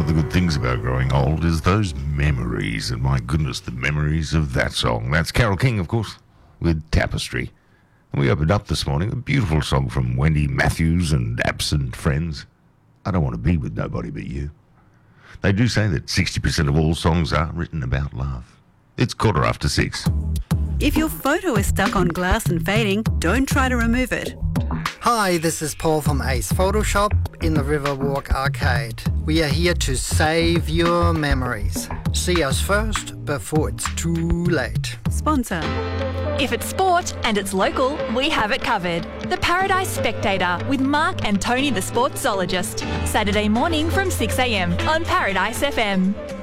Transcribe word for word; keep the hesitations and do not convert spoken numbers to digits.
of the good things about growing old is those memories, and my goodness, the memories of that song. That's Carole King, of course, with Tapestry. And we opened up this morning a beautiful song from Wendy Matthews and Absent Friends. I don't want to be with nobody but you. They do say that sixty percent of all songs are written about love. It's quarter after six. If your photo is stuck on glass and fading, don't try to remove it. Hi, this is Paul from Ace Photoshop in the Riverwalk Arcade. We are here to save your memories. See us first before it's too late. Sponsor. If it's sport and it's local, we have it covered. The Paradise Spectator with Mark and Tony the Sportsologist. Saturday morning from six a m on Paradise F M.